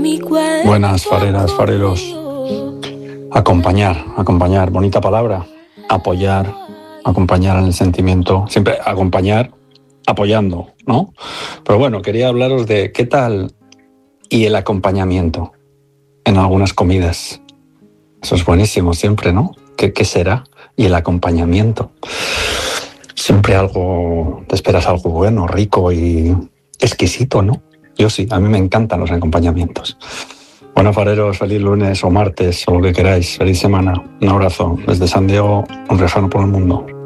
Buenas, fareras, fareros. Acompañar, bonita palabra. Apoyar en el sentimiento. Siempre acompañar apoyando, ¿no? Pero bueno, quería hablaros de qué tal y el acompañamiento en algunas comidas. Eso es buenísimo siempre, ¿no? ¿Qué será? Y el acompañamiento. Siempre te esperas algo bueno, rico y exquisito, ¿no? Yo sí, a mí me encantan los acompañamientos. Bueno, fareros, feliz lunes o martes o lo que queráis, feliz semana. Un abrazo desde San Diego, un refrán por el mundo.